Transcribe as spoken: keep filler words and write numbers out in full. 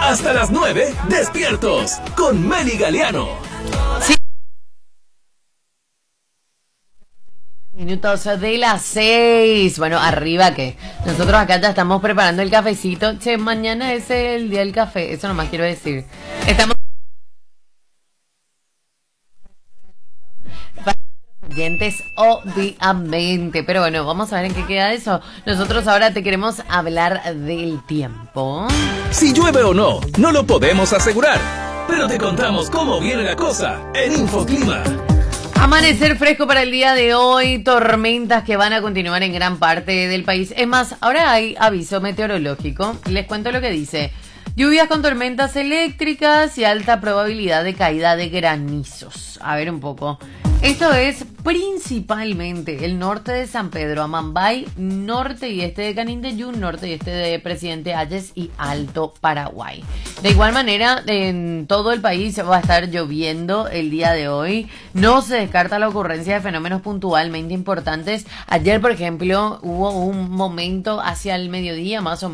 Hasta las nueve, despiertos con Meli Galeano. Sí. Minutos de las seis. Bueno, arriba que nosotros acá ya estamos preparando el cafecito. Che, mañana es el día del café. Eso nomás quiero decir. Estamos oyentes, obviamente. Pero bueno, vamos a ver en qué queda eso. Nosotros ahora te queremos hablar del tiempo. Si llueve o no, no lo podemos asegurar, pero te contamos cómo viene la cosa en Infoclima. Amanecer fresco para el día de hoy, tormentas que van a continuar en gran parte del país. Es más, ahora hay aviso meteorológico. Les cuento lo que dice. Lluvias con tormentas eléctricas y alta probabilidad de caída de granizos. A ver un poco. Esto es principalmente el norte de San Pedro, Amambay, norte y este de Canindeyú, norte y este de Presidente Hayes y Alto Paraguay. De igual manera, en todo el país va a estar lloviendo el día de hoy. No se descarta la ocurrencia de fenómenos puntualmente importantes. Ayer, por ejemplo, hubo un momento hacia el mediodía más o menos.